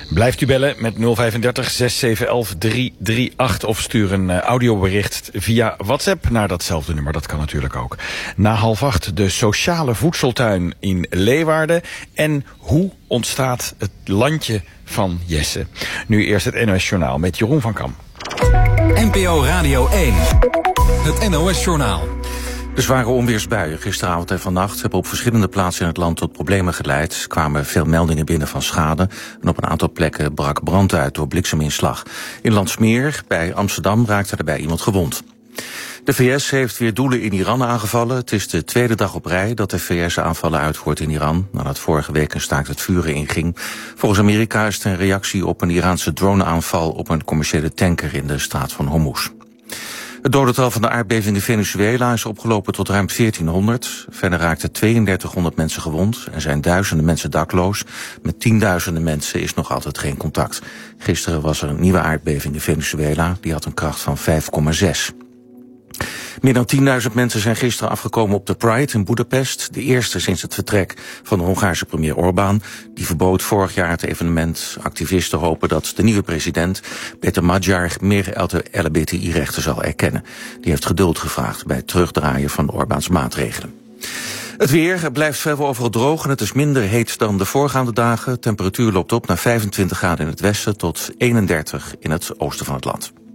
Blijft u bellen met 035 6711 338 of stuur een audiobericht via WhatsApp naar datzelfde nummer. Dat kan natuurlijk ook. Na 7:30 de sociale voedseltuin in Leeuwarden. En hoe ontstaat het landje van Jesse? Nu eerst het NOS Journaal met Jeroen van Kam. NPO Radio 1. Het NOS Journaal. De zware onweersbuien gisteravond en vannacht hebben op verschillende plaatsen in het land tot problemen geleid. Er kwamen veel meldingen binnen van schade en op een aantal plekken brak brand uit door blikseminslag. In Landsmeer bij Amsterdam raakte daarbij iemand gewond. De VS heeft weer doelen in Iran aangevallen. Het is de tweede dag op rij dat de VS aanvallen uitvoert in Iran, nadat vorige week een staakt het vuren inging. Volgens Amerika is het een reactie op een Iraanse droneaanval op een commerciële tanker in de straat van Hormuz. Het dodental van de aardbeving in Venezuela is opgelopen tot ruim 1400. Verder raakten 3200 mensen gewond en zijn duizenden mensen dakloos. Met tienduizenden mensen is nog altijd geen contact. Gisteren was er een nieuwe aardbeving in Venezuela. Die had een kracht van 5,6. Meer dan 10.000 mensen zijn gisteren afgekomen op de Pride in Boedapest. De eerste sinds het vertrek van de Hongaarse premier Orbán. Die verbood vorig jaar het evenement. Activisten hopen dat de nieuwe president, Peter Magyar, meer LHBTI-rechten zal erkennen. Die heeft geduld gevraagd bij het terugdraaien van Orbáns maatregelen. Het weer blijft vrijwel overal droog en het is minder heet dan de voorgaande dagen. Temperatuur loopt op naar 25 graden in het westen tot 31 in het oosten van het land.